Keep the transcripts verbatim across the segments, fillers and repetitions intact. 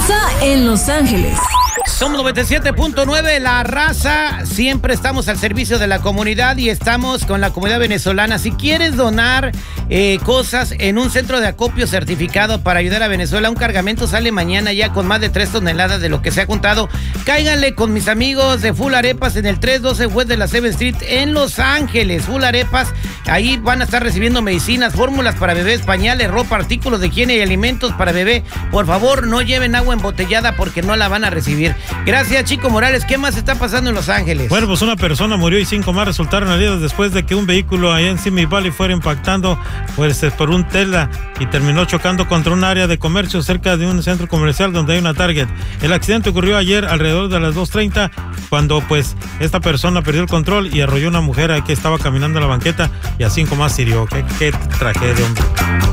Raza en Los Ángeles. Somos noventa y siete punto nueve, La Raza. Siempre estamos al servicio de la comunidad y estamos con la comunidad venezolana. Si quieres donar eh, cosas en un centro de acopio certificado para ayudar a Venezuela, un cargamento sale mañana ya con más de tres toneladas de lo que se ha juntado. Cáiganle con mis amigos de Full Arepas en el trescientos doce West de la Seventh Street en Los Ángeles. Full Arepas, ahí van a estar recibiendo medicinas, fórmulas para bebés, pañales, ropa, artículos de higiene y alimentos para bebé. Por favor, no lleven agua embotellada porque no la van a recibir. Gracias, Chico Morales. ¿Qué más está pasando en Los Ángeles? Bueno, pues una persona murió y cinco más resultaron heridos después de que un vehículo allá en Simi Valley fuera impactando pues, por un Tesla y terminó chocando contra un área de comercio cerca de un centro comercial donde hay una Target. El accidente ocurrió ayer alrededor de las dos treinta cuando pues esta persona perdió el control y arrolló a una mujer que estaba caminando a la banqueta y a cinco más hirió. Qué, qué tragedia, hombre.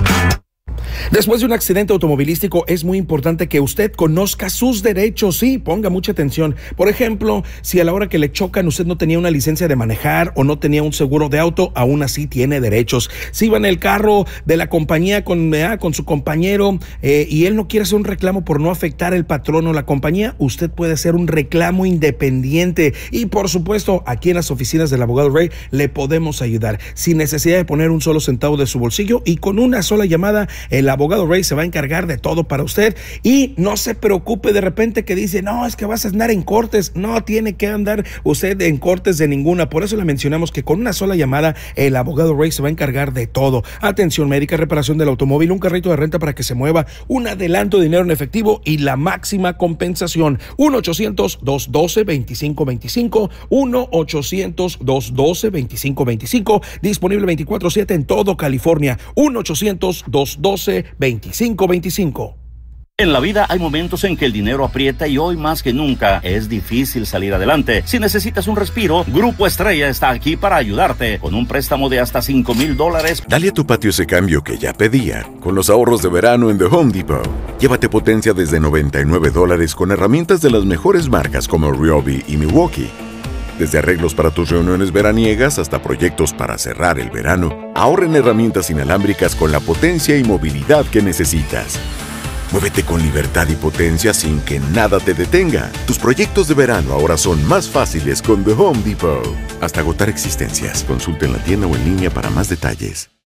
Después de un accidente automovilístico es muy importante que usted conozca sus derechos, sí, ponga mucha atención. Por ejemplo, si a la hora que le chocan usted no tenía una licencia de manejar o no tenía un seguro de auto, aún así tiene derechos. Si iba en el carro de la compañía con, eh, con su compañero eh, y él no quiere hacer un reclamo por no afectar el patrón o la compañía, usted puede hacer un reclamo independiente. Y por supuesto, aquí en las oficinas del abogado Ray le podemos ayudar sin necesidad de poner un solo centavo de su bolsillo y con una sola llamada el abogado Ray se va a encargar de todo para usted. Y no se preocupe de repente que dice, no, es que vas a andar en cortes. No tiene que andar usted en cortes de ninguna. Por eso le mencionamos que con una sola llamada el abogado Ray se va a encargar de todo. Atención médica, reparación del automóvil, un carrito de renta para que se mueva, un adelanto de dinero en efectivo y la máxima compensación. uno ochocientos, dos uno dos, dos cinco dos cinco, uno ochocientos, dos uno dos, dos cinco dos cinco, disponible veinticuatro siete en todo California. uno ochocientos, dos uno dos, dos cinco dos cinco. En la vida hay momentos en que el dinero aprieta y hoy más que nunca es difícil salir adelante. Si necesitas un respiro, Grupo Estrella está aquí para ayudarte con un préstamo de hasta cinco mil dólares. Dale a tu patio ese cambio que ya pedía con los ahorros de verano en The Home Depot. Llévate potencia desde noventa y nueve dólares con herramientas de las mejores marcas como Ryobi y Milwaukee. Desde arreglos para tus reuniones veraniegas hasta proyectos para cerrar el verano, ahorra en herramientas inalámbricas con la potencia y movilidad que necesitas. Muévete con libertad y potencia sin que nada te detenga. Tus proyectos de verano ahora son más fáciles con The Home Depot. Hasta agotar existencias. Consulta en la tienda o en línea para más detalles.